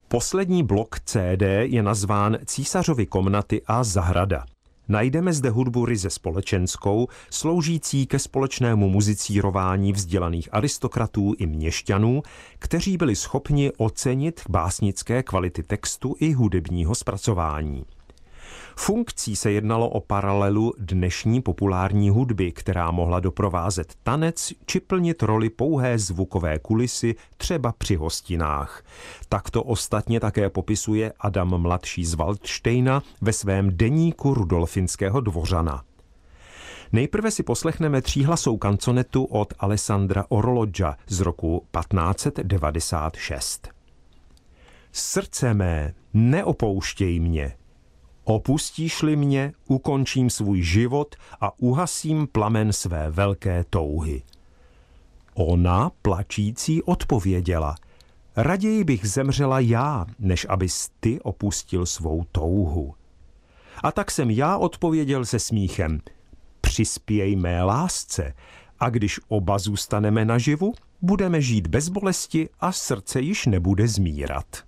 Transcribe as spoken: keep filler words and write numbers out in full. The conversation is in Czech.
Poslední blok C D je nazván Císařovy komnaty a zahrada. Najdeme zde hudbu ryze společenskou, sloužící ke společnému muzicírování vzdělaných aristokratů i měšťanů, kteří byli schopni ocenit básnické kvality textu i hudebního zpracování. Funkcí se jednalo o paralelu dnešní populární hudby, která mohla doprovázet tanec či plnit roli pouhé zvukové kulisy, třeba při hostinách. Tak to ostatně také popisuje Adam mladší z Waldštejna ve svém deníku Rudolfinského dvořana. Nejprve si poslechneme tříhlasou kanconetu od Alessandra Orologgia z roku patnáct set devadesát šest. Srdce mé, neopouštěj mě. Opustíš-li mě, ukončím svůj život a uhasím plamen své velké touhy. Ona, plačící, odpověděla, raději bych zemřela já, než abys ty opustil svou touhu. A tak jsem já odpověděl se smíchem, přispěj mé lásce, a když oba zůstaneme naživu, budeme žít bez bolesti a srdce již nebude zmírat.